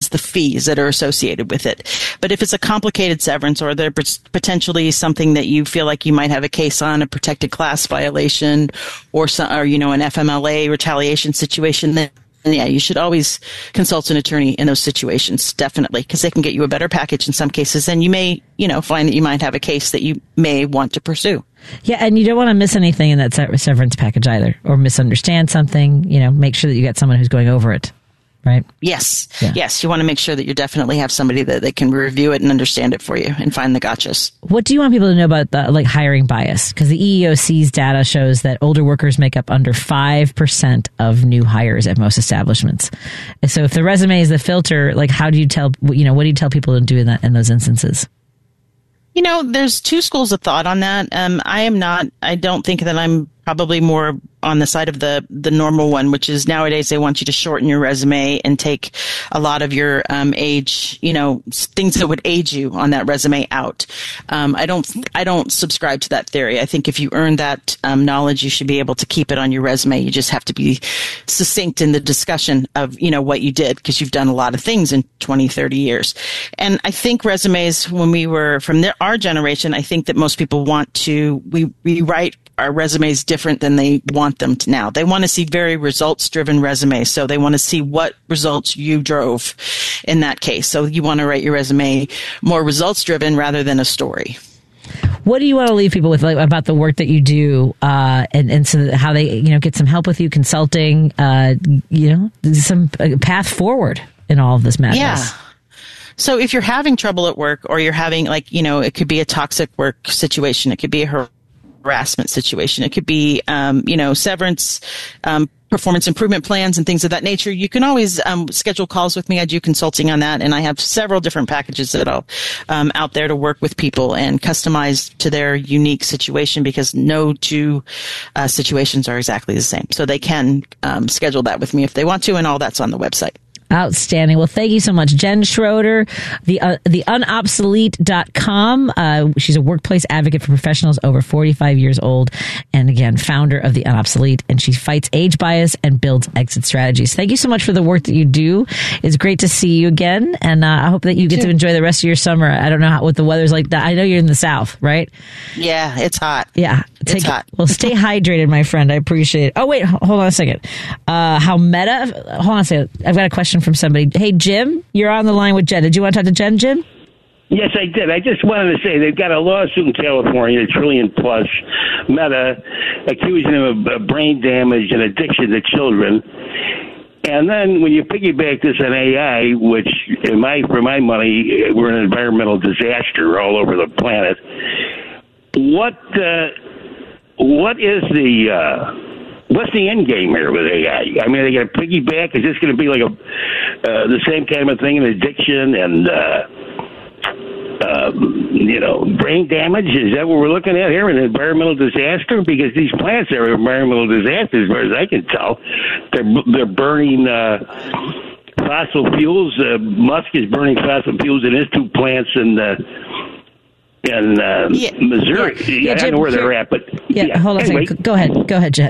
the fees that are associated with it. But if it's a complicated severance or there's potentially something that you feel like you might have a case on, a protected class violation or an FMLA retaliation situation, then yeah, you should always consult an attorney in those situations, definitely, because they can get you a better package in some cases. And you may, find that you might have a case that you may want to pursue. Yeah, and you don't want to miss anything in that severance package either, or misunderstand something. Make sure that you got someone who's going over it, right? Yes. Yeah. Yes, you want to make sure that you definitely have somebody that they can review it and understand it for you and find the gotchas. What do you want people to know about the hiring bias? Because the EEOC's data shows that older workers make up under 5% of new hires at most establishments. And so if the resume is the filter, how do you tell, what do you tell people to do in those instances? There's two schools of thought on that. I don't think that I'm probably more on the side of the normal one, which is nowadays they want you to shorten your resume and take a lot of your age, things that would age you on that resume out. I don't subscribe to that theory. I think if you earn that knowledge, you should be able to keep it on your resume. You just have to be succinct in the discussion of, what you did, because you've done a lot of things in 20, 30 years. And I think resumes, when we were from our generation, I think that most people we rewrite our resumes different than they want them to now. They want to see very results-driven resumes. So they want to see what results you drove in that case. So you want to write your resume more results-driven rather than a story. What do you want to leave people with about the work that you do, and so how they, get some help with you, consulting, some path forward in all of this madness? Yeah. So if you're having trouble at work, or you're having it could be a toxic work situation. It could be a harassment situation. It could be, severance, performance improvement plans and things of that nature. You can always schedule calls with me. I do consulting on that, and I have several different packages that I'll out there to work with people and customize to their unique situation, because no two situations are exactly the same. So they can schedule that with me if they want to, and all that's on the website. Outstanding. Well, thank you so much, Jen Schroeder, the unobsolete.com. She's a workplace advocate for professionals over 45 years old, and again, founder of the Unobsolete, and she fights age bias and builds exit strategies. Thank you so much for the work that you do. It's great to see you again, and I hope that you get to enjoy the rest of your summer. I don't know what the weather's like. I know you're in the South, right? Yeah, it's hot. Yeah. It's hot. Well, stay hydrated, my friend. I appreciate it. Oh, wait, hold on a second. Hold on a second. I've got a question from somebody. Hey, Jim, you're on the line with Jen. Did you want to talk to Jen, Jim? Yes, I did. I just wanted to say they've got a lawsuit in California, $1 trillion plus, Meta, accusing them of brain damage and addiction to children. And then when you piggyback this on AI, which for my money, we're an environmental disaster all over the planet. What's the end game here with AI? I mean, are they going to piggyback? Is this going to be like the same kind of thing in addiction and brain damage? Is that what we're looking at here, an environmental disaster? Because these plants are environmental disasters, as far as I can tell. They're burning fossil fuels. Musk is burning fossil fuels in his two plants in Missouri. Yeah, I don't know where they're at, but hold on a second. Go ahead, Jen.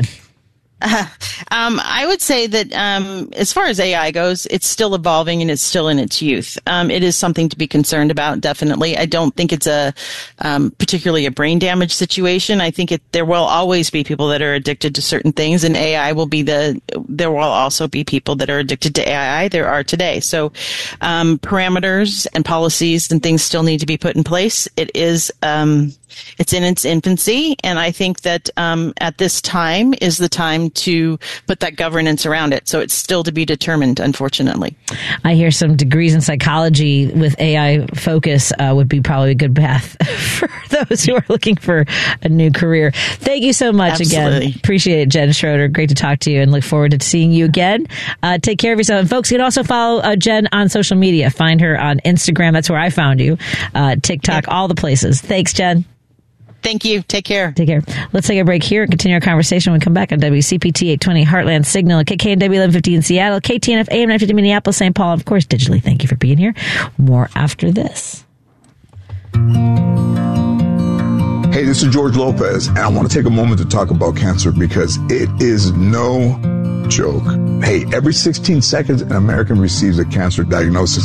I would say that as far as AI goes, it's still evolving and it's still in its youth. It is something to be concerned about, definitely. I don't think it's particularly a brain damage situation. I think there will always be people that are addicted to certain things, and AI will be there will also be people that are addicted to AI. There are today. So parameters and policies and things still need to be put in place. It is it's in its infancy, and I think that at this time is the time to put that governance around it. So it's still to be determined, unfortunately. I hear some degrees in psychology with AI focus would be probably a good path for those who are looking for a new career. Thank you so much. Absolutely. Again. Appreciate it, Jen Schroeder. Great to talk to you and look forward to seeing you again. Take care of yourself. And folks, you can also follow Jen on social media. Find her on Instagram. That's where I found you. TikTok, all the places. Thanks, Jen. Thank you. Take care. Take care. Let's take a break here and continue our conversation when we come back on WCPT 820 Heartland Signal, KKNW 1150 in Seattle, KTNF AM 950 Minneapolis, St. Paul, and of course, digitally. Thank you for being here. More after this. Hey, this is George Lopez, and I want to take a moment to talk about cancer because it is no joke. Hey, every 16 seconds, an American receives a cancer diagnosis.